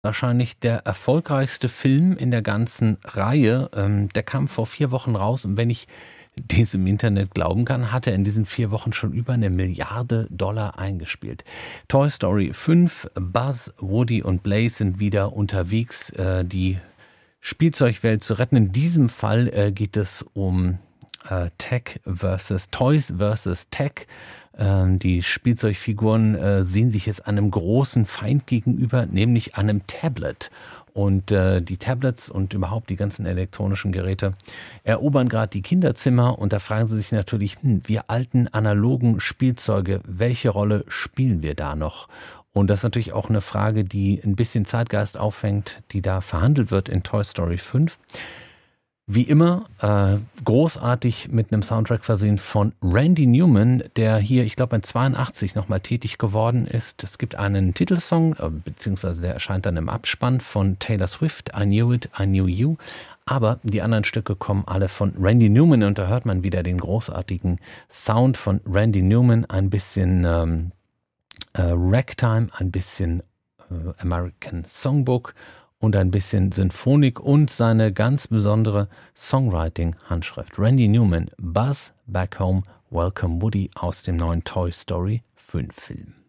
Wahrscheinlich der erfolgreichste Film in der ganzen Reihe. Der kam vor 4 Wochen raus und wenn ich diesem Internet glauben kann, hat er in diesen 4 Wochen schon über $1 Milliarde eingespielt. Toy Story 5, Buzz, Woody und Blaze sind wieder unterwegs, die Spielzeugwelt zu retten. In diesem Fall geht es um Toys versus Tech. Die Spielzeugfiguren sehen sich jetzt einem großen Feind gegenüber, nämlich einem Tablet. Und die Tablets und überhaupt die ganzen elektronischen Geräte erobern gerade die Kinderzimmer. Und da fragen sie sich natürlich, wir alten analogen Spielzeuge, welche Rolle spielen wir da noch? Und das ist natürlich auch eine Frage, die ein bisschen Zeitgeist auffängt, die da verhandelt wird in Toy Story 5. Wie immer, großartig mit einem Soundtrack versehen von Randy Newman, der hier, ich glaube, in 82 nochmal tätig geworden ist. Es gibt einen Titelsong, beziehungsweise der erscheint dann im Abspann von Taylor Swift, I Knew It, I Knew You. Aber die anderen Stücke kommen alle von Randy Newman und da hört man wieder den großartigen Sound von Randy Newman, ein bisschen Ragtime, ein bisschen American Songbook und ein bisschen Sinfonik und seine ganz besondere Songwriting-Handschrift. Randy Newman, Buzz, Back Home, Welcome Woody aus dem neuen Toy Story 5 Film.